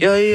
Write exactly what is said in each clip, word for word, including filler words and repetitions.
Yo, yo.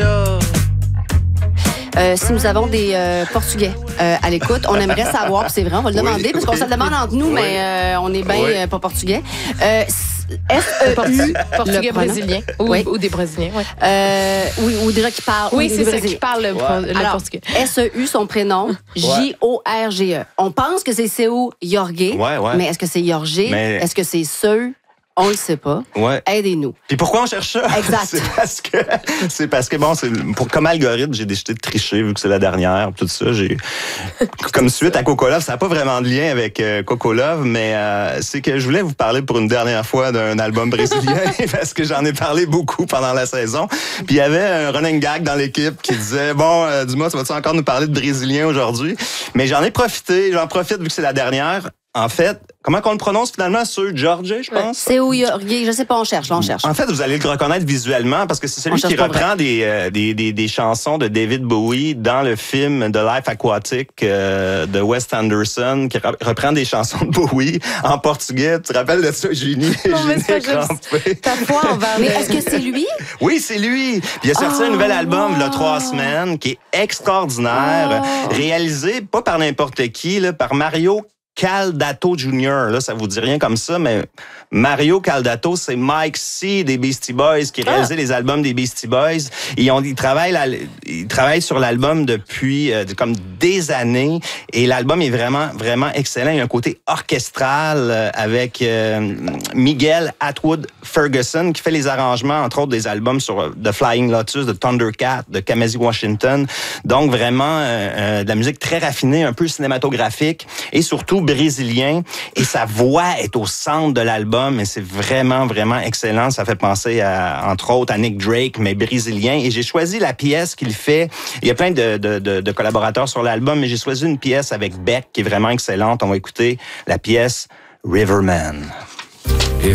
Euh, si nous avons des euh, Portugais euh, à l'écoute, on aimerait savoir, puis c'est vrai, on va le demander, oui, parce qu'on oui. se le demande entre nous, oui. mais euh, on est bien oui. euh, pas portugais. Euh, S E U Portugais brésilien. Ou, oui. ou des Brésiliens, oui. Euh, oui, ou des gens qui parlent. Oui, c'est ça, qui parlent le, ouais. le Alors, portugais. S E U, son prénom, J O R G E. On pense que c'est C O Jorge, ouais, ouais. mais est-ce que c'est Jorge? Mais... Est-ce que c'est ce? On le sait pas. Ouais. Aidez-nous. Puis pourquoi on cherche ça? Exact. c'est parce que, c'est parce que bon, c'est pour comme algorithme, j'ai décidé de tricher vu que c'est la dernière, tout ça. J'ai comme suite à Coco Love, ça n'a pas vraiment de lien avec euh, Coco Love, mais euh, c'est que je voulais vous parler pour une dernière fois d'un album brésilien parce que j'en ai parlé beaucoup pendant la saison. Puis il y avait un running gag dans l'équipe qui disait bon, euh, dis-moi, tu vas-tu encore nous parler de brésilien aujourd'hui? Mais j'en ai profité, j'en profite vu que c'est la dernière. En fait, comment qu'on le prononce finalement, ce Jorge, je pense? C'est où Jorge, je sais pas, on cherche, on cherche. En fait, vous allez le reconnaître visuellement parce que c'est celui qui reprend des, euh, des, des, des chansons de David Bowie dans le film The Life Aquatic euh, de Wes Anderson, qui reprend des chansons de Bowie en portugais. Tu te rappelles de ça, Julie? Non, mais c'est pas juste ta foi envers. Mais est-ce que c'est lui? Oui, c'est lui. Puis il a sorti oh, un nouvel album, wow. là, trois semaines, qui est extraordinaire, oh. réalisé pas par n'importe qui, là, par Mario Caldato junior, là, ça vous dit rien comme ça, mais Mario Caldato, c'est Mike C des Beastie Boys qui réalisait ah. les albums des Beastie Boys. Ils ont, ils travaillent, la, ils travaillent sur l'album depuis euh, comme des années et l'album est vraiment, vraiment excellent. Il y a un côté orchestral euh, avec euh, Miguel Atwood Ferguson qui fait les arrangements, entre autres des albums sur euh, The Flying Lotus, de Thundercat, de Kamasi Washington. Donc vraiment euh, euh, de la musique très raffinée, un peu cinématographique et surtout brésilien, et sa voix est au centre de l'album, et c'est vraiment, vraiment excellent. Ça fait penser à, entre autres, à Nick Drake, mais brésilien, et j'ai choisi la pièce qu'il fait. Il y a plein de, de, de, de collaborateurs sur l'album, mais j'ai choisi une pièce avec Beck qui est vraiment excellente. On va écouter la pièce Riverman. If